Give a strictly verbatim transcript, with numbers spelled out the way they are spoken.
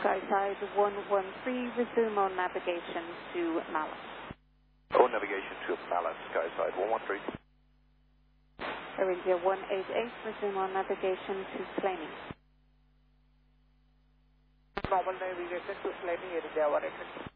SkySide one one three, resume on navigation to Mallet. On navigation to Mallet, SkySide one one three. Air India one eight eight, resume on navigation to Slaney. Normal navigation to Slaney, Air India one eight eight.